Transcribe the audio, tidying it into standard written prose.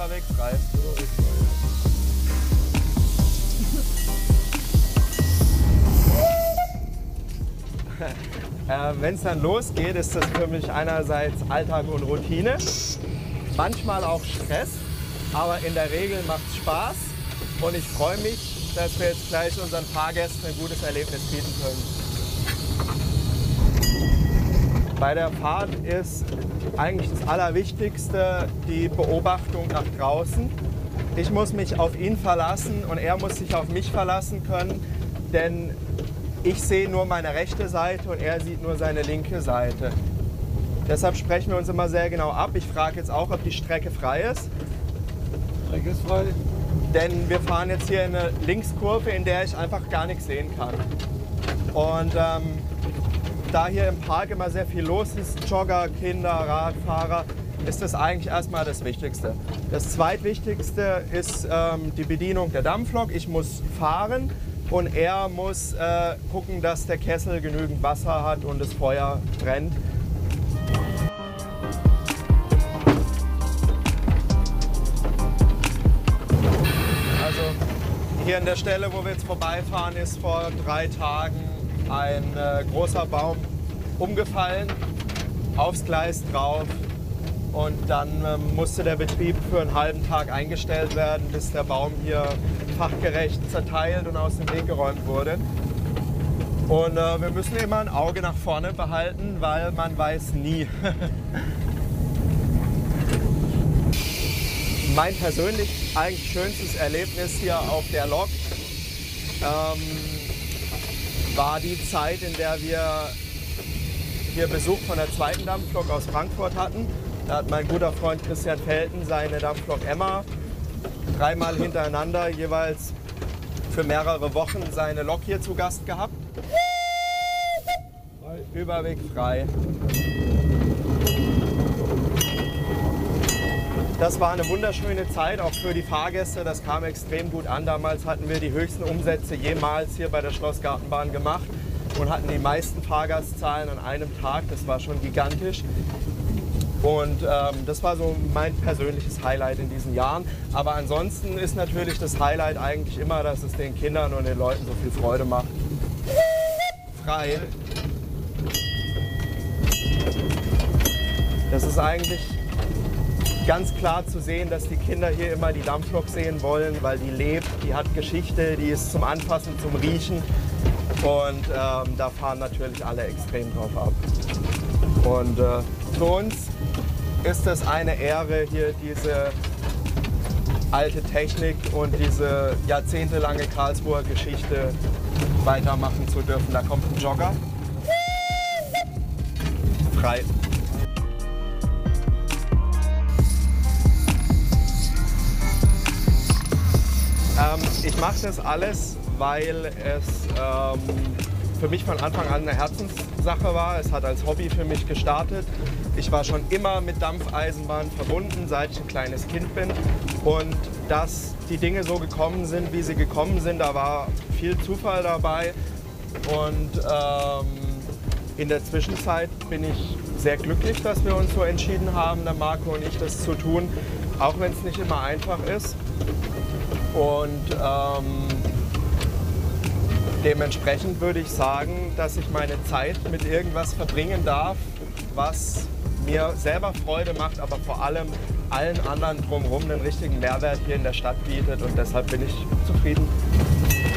Überweg frei. Wenn es dann losgeht, ist das für mich einerseits Alltag und Routine, manchmal auch Stress, aber in der Regel macht es Spaß und ich freue mich, dass wir jetzt gleich unseren Fahrgästen ein gutes Erlebnis bieten können. Bei der Fahrt ist eigentlich das Allerwichtigste die Beobachtung nach draußen. Ich muss mich auf ihn verlassen und er muss sich auf mich verlassen können, denn ich sehe nur meine rechte Seite und er sieht nur seine linke Seite. Deshalb sprechen wir uns immer sehr genau ab. Ich frage jetzt auch, ob die Strecke frei ist. Strecke ist frei. Denn wir fahren jetzt hier in eine Linkskurve, in der ich einfach gar nichts sehen kann. Und da hier im Park immer sehr viel los ist, Jogger, Kinder, Radfahrer, ist das eigentlich erstmal das Wichtigste. Das zweitwichtigste ist die Bedienung der Dampflok. Ich muss fahren und er muss gucken, dass der Kessel genügend Wasser hat und das Feuer brennt. Also hier an der Stelle, wo wir jetzt vorbeifahren, ist vor 3 Tagen ein großer Baum umgefallen, aufs Gleis drauf und dann musste der Betrieb für einen halben Tag eingestellt werden, bis der Baum hier fachgerecht zerteilt und aus dem Weg geräumt wurde. Und wir müssen immer ein Auge nach vorne behalten, weil man weiß nie. Mein persönlich eigentlich schönstes Erlebnis hier auf der Lok war die Zeit, in der wir hier Besuch von der zweiten Dampflok aus Frankfurt hatten. Da hat mein guter Freund Christian Felten seine Dampflok Emma 3-mal hintereinander jeweils für mehrere Wochen seine Lok hier zu Gast gehabt. Überweg frei. Das war eine wunderschöne Zeit, auch für die Fahrgäste. Das kam extrem gut an. Damals hatten wir die höchsten Umsätze jemals hier bei der Schlossgartenbahn gemacht und hatten die meisten Fahrgastzahlen an einem Tag. Das war schon gigantisch. Und das war so mein persönliches Highlight in diesen Jahren. Aber ansonsten ist natürlich das Highlight eigentlich immer, dass es den Kindern und den Leuten so viel Freude macht. Frei. Das ist eigentlich ganz klar zu sehen, dass die Kinder hier immer die Dampflok sehen wollen, weil die lebt, die hat Geschichte, die ist zum Anfassen, zum Riechen. Und da fahren natürlich alle extrem drauf ab. Und für uns ist es eine Ehre, hier diese alte Technik und diese jahrzehntelange Karlsruher Geschichte weitermachen zu dürfen. Da kommt ein Jogger. Frei. Ich mache das alles, weil es für mich von Anfang an eine Herzenssache war. Es hat als Hobby für mich gestartet. Ich war schon immer mit Dampfeisenbahn verbunden, seit ich ein kleines Kind bin. Und dass die Dinge so gekommen sind, wie sie gekommen sind, da war viel Zufall dabei. Und in der Zwischenzeit bin ich sehr glücklich, dass wir uns so entschieden haben, der Marco und ich, das zu tun, auch wenn es nicht immer einfach ist. Und dementsprechend würde ich sagen, dass ich meine Zeit mit irgendwas verbringen darf, was mir selber Freude macht, aber vor allem allen anderen drumherum einen richtigen Mehrwert hier in der Stadt bietet. Und deshalb bin ich zufrieden.